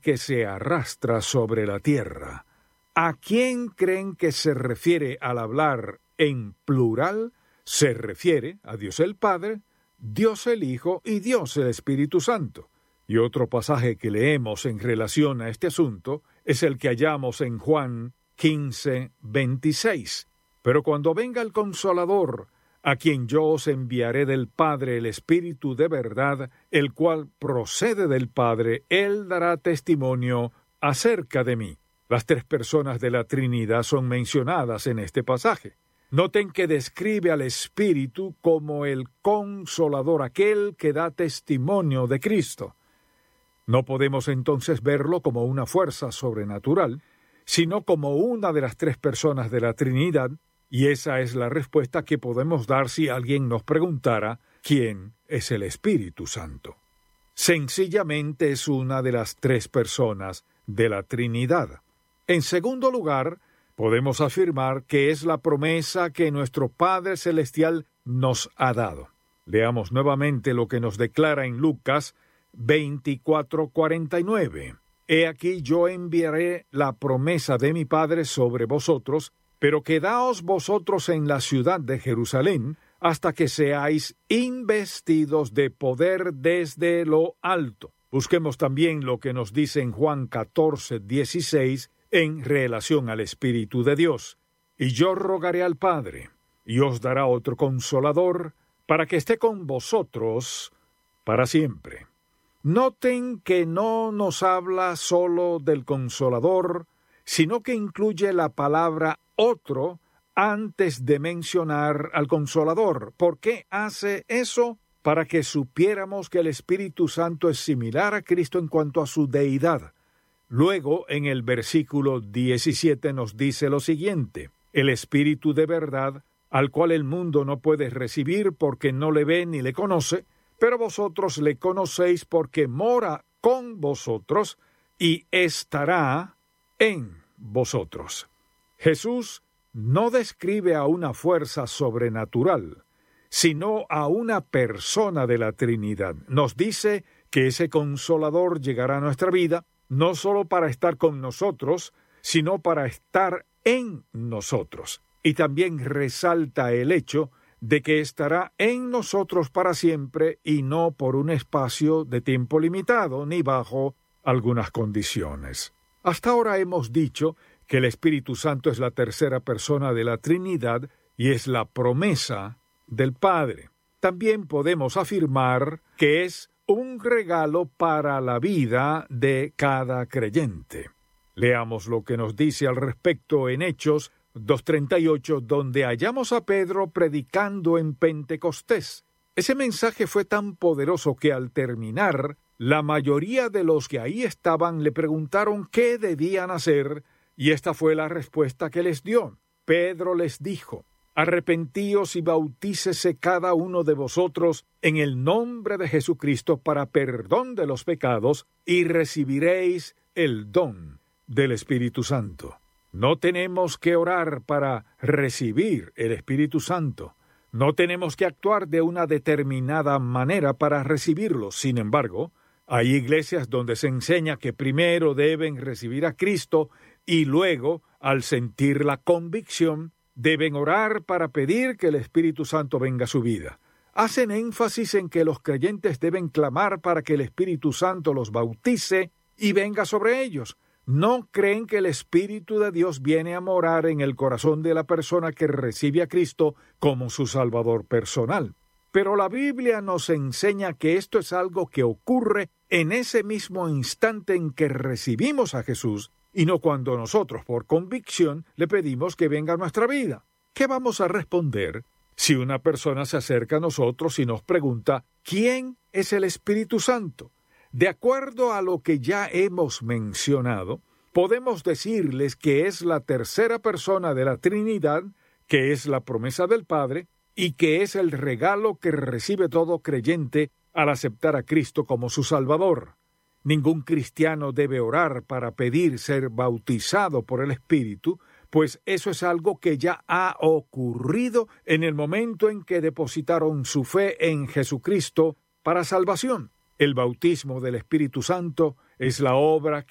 que se arrastra sobre la tierra. ¿A quién creen que se refiere al hablar en plural? Se refiere a Dios el Padre, Dios el Hijo y Dios el Espíritu Santo. Y otro pasaje que leemos en relación a este asunto es el que hallamos en Juan 15:26. Pero cuando venga el Consolador, a quien yo os enviaré del Padre el Espíritu de verdad, el cual procede del Padre, él dará testimonio acerca de mí. Las tres personas de la Trinidad son mencionadas en este pasaje. Noten que describe al Espíritu como el Consolador, aquel que da testimonio de Cristo. No podemos entonces verlo como una fuerza sobrenatural, sino como una de las tres personas de la Trinidad, y esa es la respuesta que podemos dar si alguien nos preguntara quién es el Espíritu Santo. Sencillamente es una de las tres personas de la Trinidad. En segundo lugar, podemos afirmar que es la promesa que nuestro Padre Celestial nos ha dado. Leamos nuevamente lo que nos declara en Lucas 24:49. He aquí yo enviaré la promesa de mi Padre sobre vosotros, pero quedaos vosotros en la ciudad de Jerusalén hasta que seáis investidos de poder desde lo alto. Busquemos también lo que nos dice en Juan 14:16 en relación al Espíritu de Dios. Y yo rogaré al Padre, y os dará otro Consolador, para que esté con vosotros para siempre. Noten que no nos habla solo del Consolador, sino que incluye la palabra otro antes de mencionar al Consolador. ¿Por qué hace eso? Para que supiéramos que el Espíritu Santo es similar a Cristo en cuanto a su deidad. Luego, en el versículo 17 nos dice lo siguiente: el Espíritu de verdad, al cual el mundo no puede recibir porque no le ve ni le conoce, pero vosotros le conocéis porque mora con vosotros y estará en vosotros. Jesús no describe a una fuerza sobrenatural, sino a una persona de la Trinidad. Nos dice que ese Consolador llegará a nuestra vida, no solo para estar con nosotros, sino para estar en nosotros. Y también resalta el hecho de que estará en nosotros para siempre y no por un espacio de tiempo limitado, ni bajo algunas condiciones. Hasta ahora hemos dicho que el Espíritu Santo es la tercera persona de la Trinidad y es la promesa del Padre. También podemos afirmar que es un regalo para la vida de cada creyente. Leamos lo que nos dice al respecto en Hechos 2:38, donde hallamos a Pedro predicando en Pentecostés. Ese mensaje fue tan poderoso que al terminar, la mayoría de los que ahí estaban le preguntaron qué debían hacer, y esta fue la respuesta que les dio. Pedro les dijo: arrepentíos y bautícese cada uno de vosotros en el nombre de Jesucristo para perdón de los pecados, y recibiréis el don del Espíritu Santo. No tenemos que orar para recibir el Espíritu Santo. No tenemos que actuar de una determinada manera para recibirlo. Sin embargo, hay iglesias donde se enseña que primero deben recibir a Cristo y luego, al sentir la convicción, deben orar para pedir que el Espíritu Santo venga a su vida. Hacen énfasis en que los creyentes deben clamar para que el Espíritu Santo los bautice y venga sobre ellos. No creen que el Espíritu de Dios viene a morar en el corazón de la persona que recibe a Cristo como su Salvador personal. Pero la Biblia nos enseña que esto es algo que ocurre en ese mismo instante en que recibimos a Jesús, y no cuando nosotros, por convicción, le pedimos que venga a nuestra vida. ¿Qué vamos a responder si una persona se acerca a nosotros y nos pregunta ¿quién es el Espíritu Santo? De acuerdo a lo que ya hemos mencionado, podemos decirles que es la tercera persona de la Trinidad, que es la promesa del Padre, y que es el regalo que recibe todo creyente al aceptar a Cristo como su Salvador. Ningún cristiano debe orar para pedir ser bautizado por el Espíritu, pues eso es algo que ya ha ocurrido en el momento en que depositaron su fe en Jesucristo para salvación. El bautismo del Espíritu Santo es la obra